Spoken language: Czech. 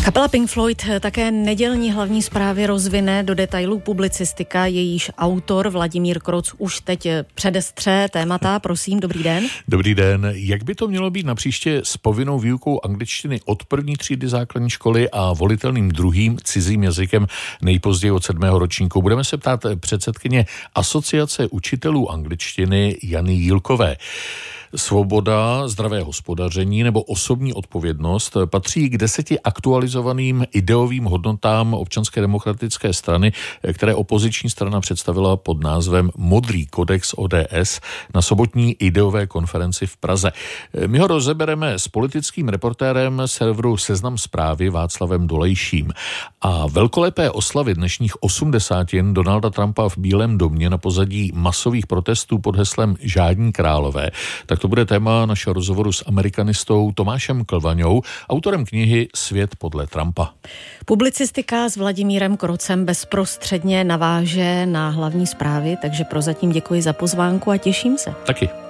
Kapela Pink Floyd také nedělní hlavní zprávy rozvine do detailů publicistika, jejíž autor Vladimír Kroc už teď předestře témata. Prosím, dobrý den. Dobrý den. Jak by to mělo být napříště s povinnou výukou angličtiny od první třídy základní školy a volitelným druhým cizím jazykem nejpozději od 7. ročníku? Budeme se ptát předsedkyně Asociace učitelů angličtiny Jany Jílkové. Svoboda, zdravé hospodaření nebo osobní odpovědnost patří k 10 aktualizovaným ideovým hodnotám Občanské demokratické strany, které opoziční strana představila pod názvem Modrý kodex ODS na sobotní ideové konferenci v Praze. My ho rozebereme s politickým reportérem serveru Seznam Zprávy Václavem Dolejším. A velkolepé oslavy dnešních 80 Donalda Trumpa v Bílém domě na pozadí masových protestů pod heslem Žádní králové, tak to bude téma našeho rozhovoru s amerikanistou Tomášem Klvaňou, autorem knihy Svět podle Trumpa. Publicistika s Vladimírem Krocem bezprostředně naváže na hlavní zprávy, takže prozatím děkuji za pozvánku a těším se. Taky.